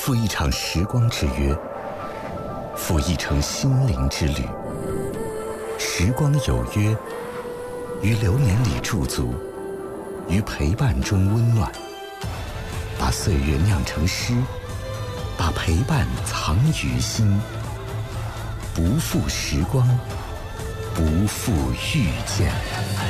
赴一场时光之约，赴一程心灵之旅。时光有约，于流年里驻足，于陪伴中温暖。把岁月酿成诗，把陪伴藏于心。不负时光，不负遇见。